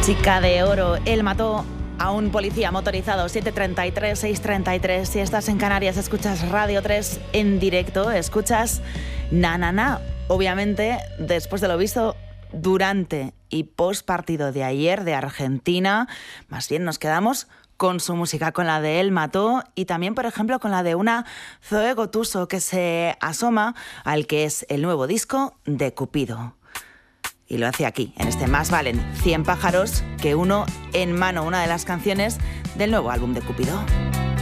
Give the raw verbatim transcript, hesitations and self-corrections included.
Chica de oro, él mató a un policía motorizado. Siete treinta y tres, seis treinta y tres. Si estás en Canarias, escuchas Radio tres en directo, escuchas Na Na Na. Obviamente, después de lo visto durante y post partido de ayer de Argentina, más bien nos quedamos con su música, con la de Él mató y también, por ejemplo, con la de una Zoe Gotuso que se asoma al que es el nuevo disco de Cupido. Y lo hace aquí, en este Más valen cien pájaros que uno en mano, una de las canciones del nuevo álbum de Cupido.